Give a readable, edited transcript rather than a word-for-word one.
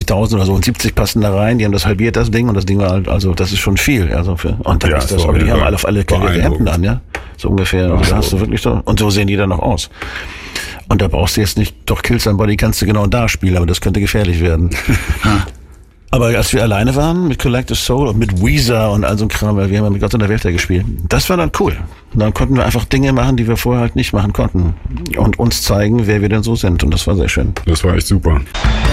80.000 oder so und 70 passen da rein. Die haben das halbiert, das Ding, und das Ding war halt, also das ist schon viel. Also und dann ist das, aber die haben alle auf alle karierte Hemden an, ja, so ungefähr. Und da hast du wirklich so, und so sehen die dann noch aus. Und da brauchst du jetzt nicht, doch Kill Somebody kannst du genau da spielen, aber das könnte gefährlich werden. Aber als wir alleine waren mit Collective Soul und mit Weezer und all so ein Kram, weil wir haben ja mit Gott und der Welt gespielt, das war dann cool. Und dann konnten wir einfach Dinge machen, die wir vorher halt nicht machen konnten und uns zeigen, wer wir denn so sind, und das war sehr schön. Das war echt super.